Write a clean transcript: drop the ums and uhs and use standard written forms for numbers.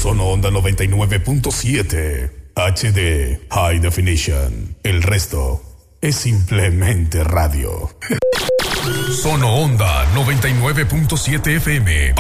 Sono Onda 99.7 HD High Definition. El resto es simplemente radio. Sono Onda 99.7 FM.